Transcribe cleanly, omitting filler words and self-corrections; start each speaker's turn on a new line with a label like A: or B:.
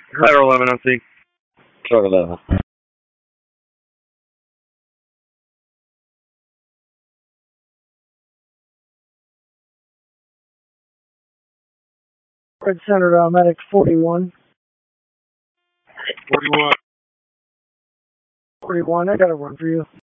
A: Ladder 11 on C.
B: Truck 11.
C: Red Center, medic 41.
A: 41.
C: 41, I got a run for you.